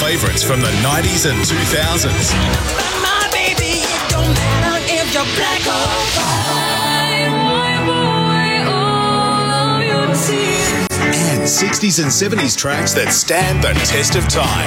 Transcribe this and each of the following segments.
favourites from the 90s and 2000s. My baby, it don't matter if you're black or white. And 60s and 70s tracks that stand the test of time.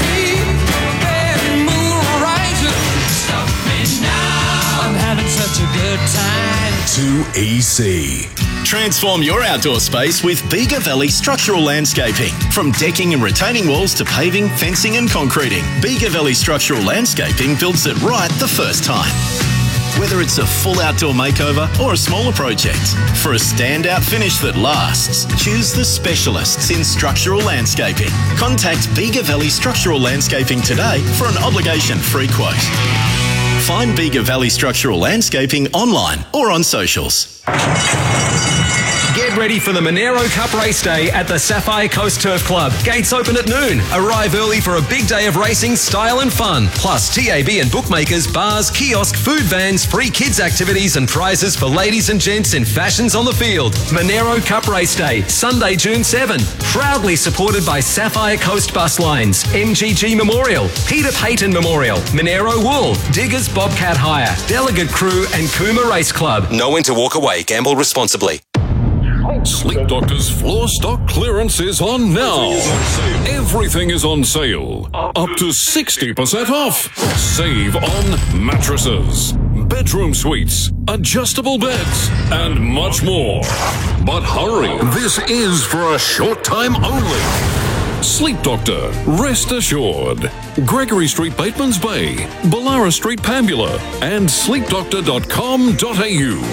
I'm having such a good time. 2EC. Transform your outdoor space with Bega Valley Structural Landscaping. From decking and retaining walls to paving, fencing and concreting, Bega Valley Structural Landscaping builds it right the first time. Whether it's a full outdoor makeover or a smaller project, for a standout finish that lasts, choose the specialists in structural landscaping. Contact Bega Valley Structural Landscaping today for an obligation-free quote. Find Bega Valley Structural Landscaping online or on socials. Get ready for the Monero Cup race day at the Sapphire Coast Turf Club. Gates open at noon. Arrive early for a big day of racing, style and fun. Plus TAB and bookmakers, bars, kiosk, food vans, free kids activities and prizes for ladies and gents in fashions on the field. Monero Cup race day, Sunday, June 7. Proudly supported by Sapphire Coast Bus Lines, MGG Memorial, Peter Payton Memorial, Monero Wool, Diggers Bobcat Hire, Delegate Crew and Cooma Race Club. Know when to walk away. Gamble responsibly. Sleep Doctor's floor stock clearance is on now. Everything is on sale. Up to 60% off. Save on mattresses, bedroom suites, adjustable beds, and much more. But hurry, this is for a short time only. Sleep Doctor, rest assured. Gregory Street, Batemans Bay, Ballara Street, Pambula, and sleepdoctor.com.au.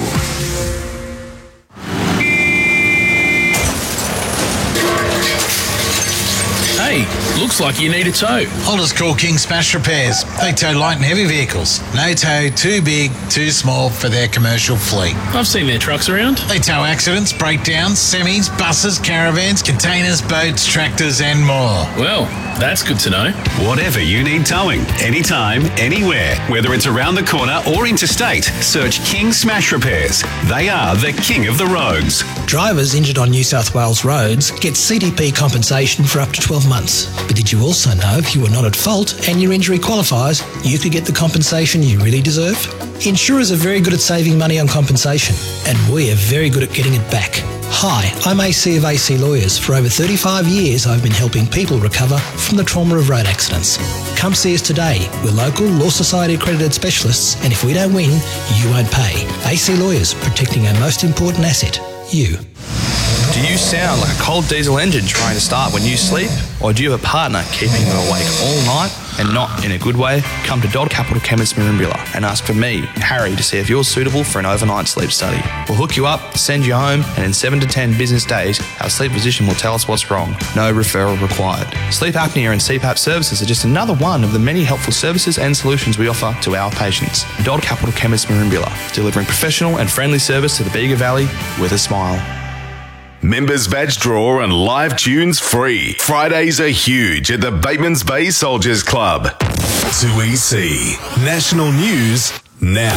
Hey, looks like you need a tow. I'll just call King Smash Repairs. They tow light and heavy vehicles. No tow too big, too small for their commercial fleet. I've seen their trucks around. They tow accidents, breakdowns, semis, buses, caravans, containers, boats, tractors and more. Well, that's good to know. Whatever you need towing, anytime, anywhere, whether it's around the corner or interstate, search King Smash Repairs. They are the king of the roads. Drivers injured on New South Wales roads get CTP compensation for up to 12 months. But did you also know if you were not at fault and your injury qualifies, you could get the compensation you really deserve? Insurers are very good at saving money on compensation, and we are very good at getting it back. Hi, I'm AC of AC Lawyers. For over 35 years, I've been helping people recover from the trauma of road accidents. Come see us today. We're local, Law Society accredited specialists, and if we don't win, you won't pay. AC Lawyers, protecting our most important asset, you. Do you sound like a cold diesel engine trying to start when you sleep? Or do you have a partner keeping you awake all night and not in a good way? Come to Dodd Capital Chemist Merimbula and ask for me, Harry, to see if you're suitable for an overnight sleep study. We'll hook you up, send you home, and in 7 to 10 business days, our sleep physician will tell us what's wrong. No referral required. Sleep apnea and CPAP services are just another one of the many helpful services and solutions we offer to our patients. Dodd Capital Chemist Merimbula, delivering professional and friendly service to the Bega Valley with a smile. Members badge draw and live tunes free. Fridays are huge at the Batemans Bay Soldiers Club. 2EC. National News now.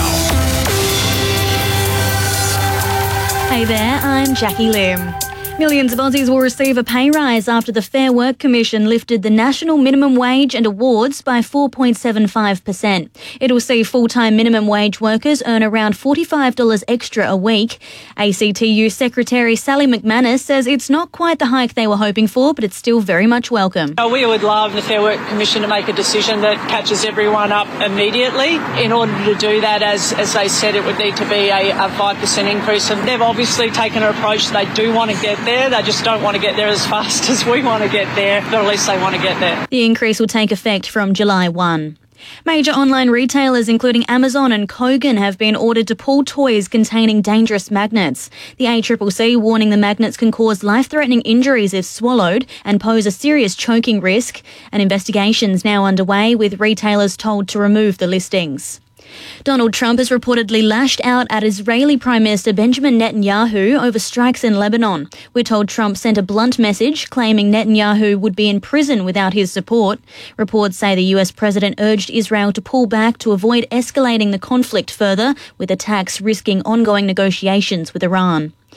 Hey there, I'm Jackie Lim. Millions of Aussies will receive a pay rise after the Fair Work Commission lifted the national minimum wage and awards by 4.75%. It will see full-time minimum wage workers earn around $45 extra a week. ACTU Secretary Sally McManus says it's not quite the hike they were hoping for, but it's still very much welcome. We would love the Fair Work Commission to make a decision that catches everyone up immediately. In order to do that, as they said, it would need to be a 5% increase. And they've obviously taken an approach they do want to get there. They just don't want to get there as fast as we want to get there, but at least they want to get there. The increase will take effect from July 1. Major online retailers, including Amazon and Kogan, have been ordered to pull toys containing dangerous magnets. The ACCC warning the magnets can cause life-threatening injuries if swallowed and pose a serious choking risk. An investigation is now underway, with retailers told to remove the listings. Donald Trump has reportedly lashed out at Israeli Prime Minister Benjamin Netanyahu over strikes in Lebanon. We're told Trump sent a blunt message claiming Netanyahu would be in prison without his support. Reports say the US president urged Israel to pull back to avoid escalating the conflict further, with attacks risking ongoing negotiations with Iran.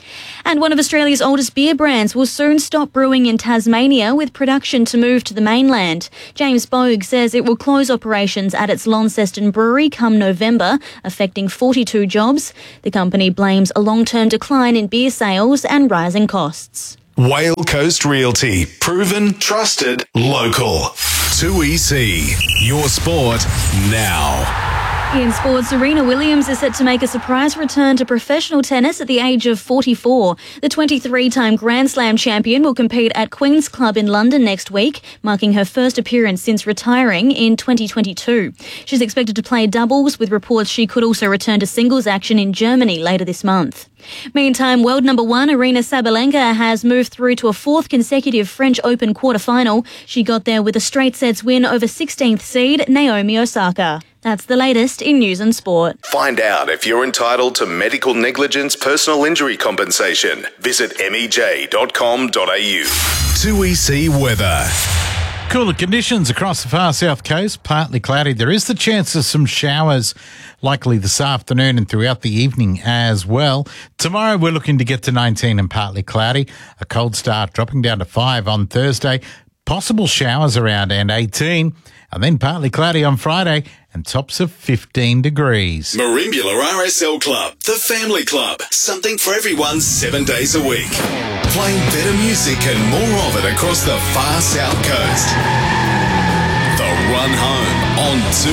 And one of Australia's oldest beer brands will soon stop brewing in Tasmania with production to move to the mainland. James Bogue says it will close operations at its Launceston brewery come November, affecting 42 jobs. The company blames a long-term decline in beer sales and rising costs. Whale Coast Realty. Proven, trusted, local. 2EC. Your sport now. In sports, Serena Williams is set to make a surprise return to professional tennis at the age of 44. The 23-time Grand Slam champion will compete at Queen's Club in London next week, marking her first appearance since retiring in 2022. She's expected to play doubles, with reports she could also return to singles action in Germany later this month. Meantime, world number one Aryna Sabalenka has moved through to a fourth consecutive French Open quarterfinal. She got there with a straight sets win over 16th seed Naomi Osaka. That's the latest in news and sport. Find out if you're entitled to medical negligence personal injury compensation. Visit mej.com.au. 2EC weather. Cooler conditions across the far south coast, partly cloudy. There is the chance of some showers likely this afternoon and throughout the evening as well. Tomorrow we're looking to get to 19 and partly cloudy. A cold start dropping down to 5 on Thursday. Possible showers around and 18. And then partly cloudy on Friday and tops of 15 degrees. Marimbula RSL Club, the family club. Something for everyone 7 days a week. Playing better music and more of it across the far south coast. The Run Home on 2